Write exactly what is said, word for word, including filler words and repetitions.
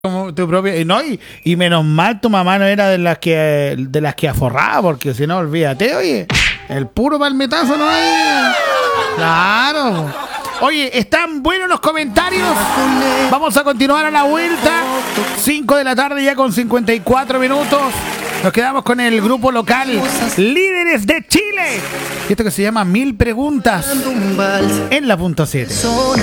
Como tu propia, y no, y, y menos mal tu mamá no era de las que de las que aforraba, porque si no, olvídate, oye, el puro palmetazo no hay. Claro. Oye, están buenos los comentarios. Vamos a continuar a la vuelta. cinco de la tarde ya con cincuenta y cuatro minutos. Nos quedamos con el grupo local Líderes de Chile. Y esto que se llama Mil Preguntas en la punto siete.